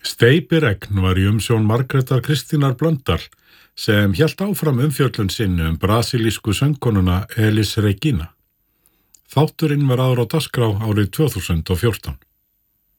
Steypiregn var í umsjón Margrétar Kristínar Blöndal sem hélt áfram umfjöllun sinni brasilísku söngkonuna Elis Regina. Þátturinn var áður á dagskrá árið 2014.